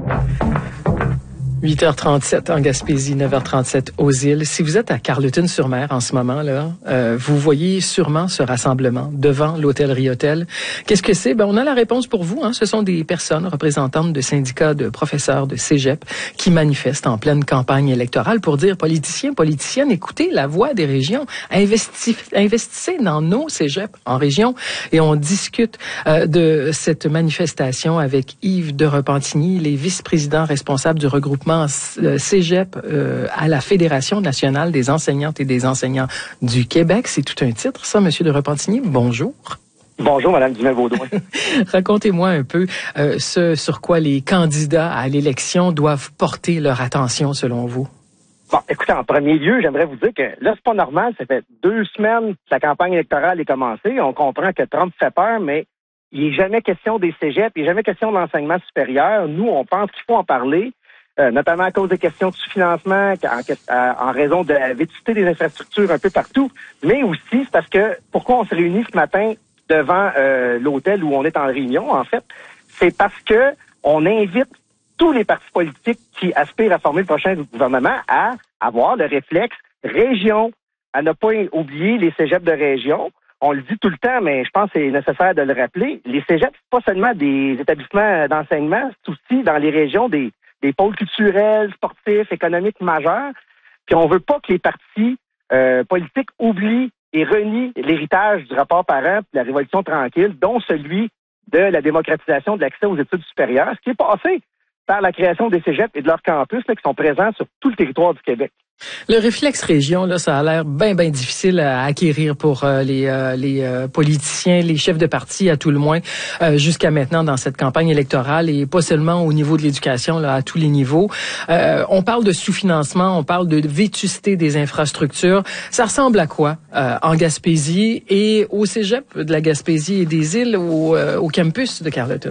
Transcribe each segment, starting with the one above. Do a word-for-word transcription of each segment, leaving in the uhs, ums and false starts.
huit heures trente-sept en Gaspésie, neuf heures trente-sept aux îles. Si vous êtes à Carleton-sur-Mer en ce moment, là, euh, vous voyez sûrement ce rassemblement devant l'hôtel Riotel. Qu'est-ce que c'est? Ben, on a la réponse pour vous. Hein. Ce sont des personnes représentantes de syndicats de professeurs de cégep qui manifestent en pleine campagne électorale pour dire politiciens, politiciennes, écoutez la voix des régions, investi, investissez dans nos cégeps en région. Et on discute euh, de cette manifestation avec Yves de Repentigny, les vice-présidents responsables du regroupement Cégep euh, à la Fédération nationale des enseignantes et des enseignants du Québec. C'est tout un titre, ça, Monsieur de Repentigny. Bonjour. Bonjour, Madame Dumais-Baudouin. Racontez-moi un peu euh, ce sur quoi les candidats à l'élection doivent porter leur attention, selon vous. Bon, écoutez, en premier lieu, j'aimerais vous dire que là, c'est pas normal. Ça fait deux semaines que la campagne électorale est commencée. On comprend que Trump fait peur, mais il n'est jamais question des cégeps, il n'est jamais question de l'enseignement supérieur. Nous, on pense qu'il faut en parler. Euh, notamment à cause des questions de sous-financement, en, en raison de la vétusté des infrastructures un peu partout, mais aussi c'est parce que pourquoi on se réunit ce matin devant euh, l'hôtel où on est en réunion, en fait, c'est parce que on invite tous les partis politiques qui aspirent à former le prochain gouvernement à avoir le réflexe région, à ne pas oublier les cégeps de région. On le dit tout le temps, mais je pense que c'est nécessaire de le rappeler. Les cégeps, c'est pas seulement des établissements d'enseignement, c'est aussi dans les régions des des pôles culturels, sportifs, économiques majeurs. Puis on veut pas que les partis euh, politiques oublient et renient l'héritage du rapport parent de la Révolution tranquille, dont celui de la démocratisation de l'accès aux études supérieures, ce qui est passé par la création des cégeps et de leurs campus là, qui sont présents sur tout le territoire du Québec. Le réflexe région, là, ça a l'air bien, bien difficile à acquérir pour euh, les, euh, les euh, politiciens, les chefs de parti, à tout le moins, euh, jusqu'à maintenant dans cette campagne électorale, et pas seulement au niveau de l'éducation, là, à tous les niveaux. Euh, on parle de sous-financement, on parle de vétusté des infrastructures. Ça ressemble à quoi euh, en Gaspésie et au cégep de la Gaspésie et des îles, au, euh, au campus de Carleton?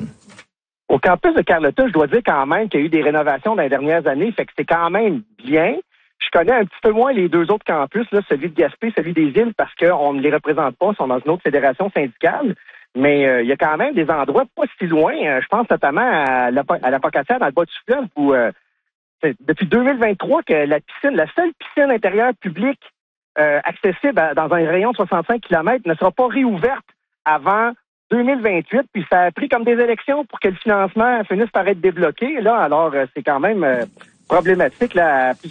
Au campus de Carleton, je dois dire quand même qu'il y a eu des rénovations dans les dernières années, fait que c'est quand même bien. Je connais un petit peu moins les deux autres campus, là, celui de Gaspé, celui des îles, parce qu'on ne les représente pas, ils sont dans une autre fédération syndicale. Mais euh, il y a quand même des endroits pas si loin. Euh, je pense notamment à la, à la Pocatière, dans le bas du fleuve, où euh, c'est depuis deux mille vingt-trois que la piscine, la seule piscine intérieure publique euh, accessible à, dans un rayon de soixante-cinq kilomètres ne sera pas réouverte avant deux mille vingt-huit. Puis ça a pris comme des élections pour que le financement finisse par être débloqué. Là, alors euh, c'est quand même euh, problématique là. À